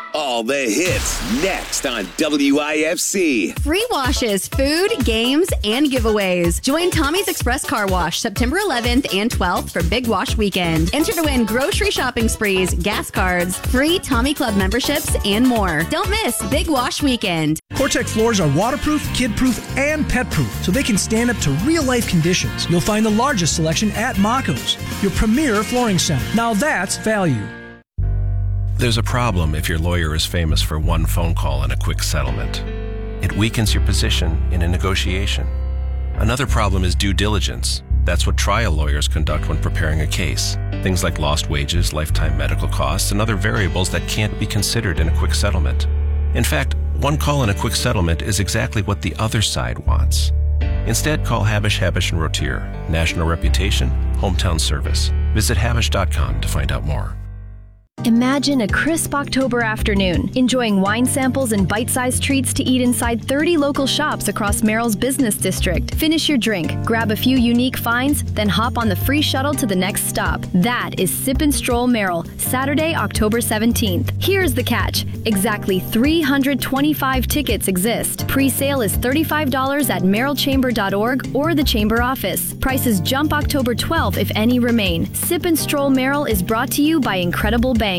All the hits next on WIFC. Free washes, food, games, and giveaways. Join Tommy's Express Car Wash September 11th and 12th for Big Wash Weekend. Enter to win grocery shopping sprees, gas cards, free Tommy Club memberships, and more. Don't miss Big Wash Weekend. Cortex floors are waterproof, kid-proof, and pet-proof, so they can stand up to real-life conditions. You'll find the largest selection at Mako's, your premier flooring center. Now that's value. There's a problem if your lawyer is famous for one phone call and a quick settlement. It weakens your position in a negotiation. Another problem is due diligence. That's what trial lawyers conduct when preparing a case. Things like lost wages, lifetime medical costs, and other variables that can't be considered in a quick settlement. In fact, one call and a quick settlement is exactly what the other side wants. Instead, call Habish, Habish & Rotier. National reputation, hometown service. Visit Habish.com to find out more. Imagine a crisp October afternoon, enjoying wine samples and bite-sized treats to eat inside 30 local shops across Merrill's business district. Finish your drink, grab a few unique finds, then hop on the free shuttle to the next stop. That is Sip and Stroll Merrill, Saturday, October 17th. Here's the catch. Exactly 325 tickets exist. Pre-sale is $35 at merrillchamber.org or the Chamber office. Prices jump October 12th if any remain. Sip and Stroll Merrill is brought to you by Incredible Bank.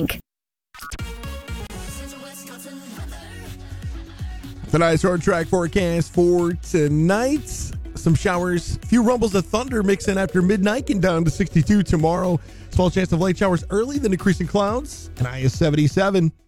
Tonight's hard track forecast for tonight. Some showers, few rumbles of thunder mix in after midnight, getting down to 62 tomorrow. Small chance of light showers early, then increasing clouds, and high is 77.